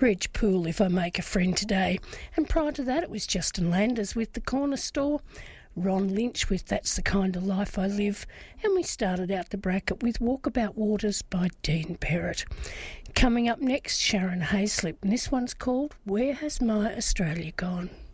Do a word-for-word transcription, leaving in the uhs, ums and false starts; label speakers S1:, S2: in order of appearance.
S1: Reg Poole, If I Make a Friend Today. And prior to that, it was Justin Landers with The Corner Store, Ron Lynch with That's the Kind of Life I Live, and we started out the bracket with Walkabout Waters by Dean Perrott. Coming up next, Sharon Hayslip, and this one's called Where Has My Australia Gone?